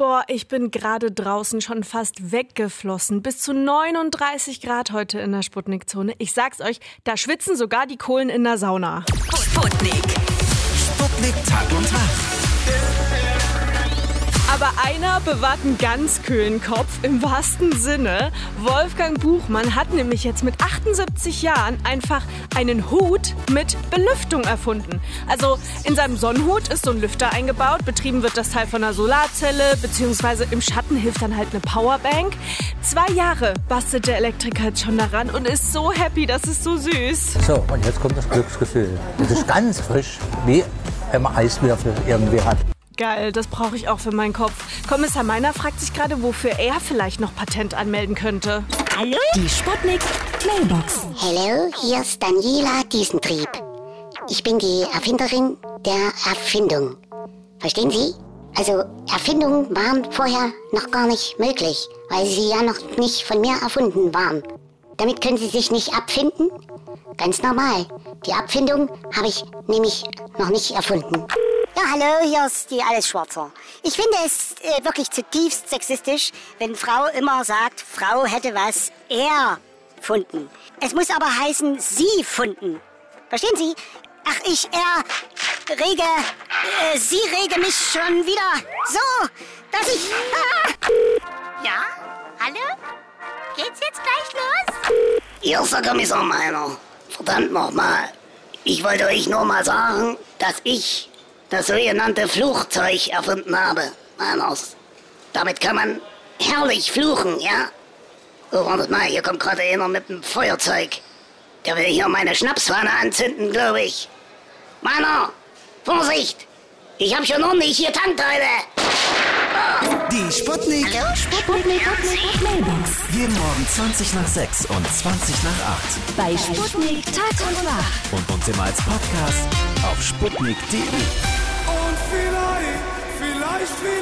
Boah, ich bin gerade draußen schon fast weggeflossen. Bis zu 39 Grad heute in der Sputnik-Zone. Ich sag's euch, da schwitzen sogar die Kohlen in der Sauna. Sputnik. Sputnik Tag und Nacht. Aber einer bewahrt einen ganz kühlen Kopf, im wahrsten Sinne. Wolfgang Buchmann hat nämlich jetzt mit 78 Jahren einfach einen Hut mit Belüftung erfunden. Also in seinem Sonnenhut ist so ein Lüfter eingebaut. Betrieben wird das Teil von einer Solarzelle, beziehungsweise im Schatten hilft dann halt eine Powerbank. 2 Jahre bastelt der Elektriker jetzt schon daran und ist so happy, das ist so süß. So, und jetzt kommt das Glücksgefühl. Das ist ganz frisch, wie wenn man Eiswürfel irgendwie hat. Geil, das brauche ich auch für meinen Kopf. Kommissar Meiner fragt sich gerade, wofür er vielleicht noch Patent anmelden könnte. Hallo? Die Sputnik Mailbox. Hallo, hier ist Daniela Diesentrieb. Ich bin die Erfinderin der Erfindung. Verstehen Sie? Also Erfindungen waren vorher noch gar nicht möglich, weil sie ja noch nicht von mir erfunden waren. Damit können Sie sich nicht abfinden? Ganz normal. Die Abfindung habe ich nämlich noch nicht erfunden. Ja, hallo, hier ist die Allesschwarzer. Ich finde es wirklich zutiefst sexistisch, wenn Frau immer sagt, Frau hätte was erfunden. Es muss aber heißen, sie funden. Verstehen Sie? Ach, sie rege mich schon wieder so, dass ich... Ja? Hallo? Geht's jetzt gleich los? Hier ist der Kommissar Meiner. Verdammt nochmal. Ich wollte euch nur mal sagen, dass ich das sogenannte Fluchzeug erfunden habe. Meiners. Damit kann man herrlich fluchen, ja? Oh, wartet mal, hier kommt gerade einer mit einem Feuerzeug. Der will hier meine Schnapsfahne anzünden, glaube ich. Meiner, Vorsicht! Ich hab schon ordentlich getankt heute. Die Sputnik. Hallo? Sputnik Mailbox. Jeden Morgen 20 nach 6 und 20 nach 8. Bei Sputnik Tag und Nacht. Und uns immer als Podcast auf sputnik.de. Und vielleicht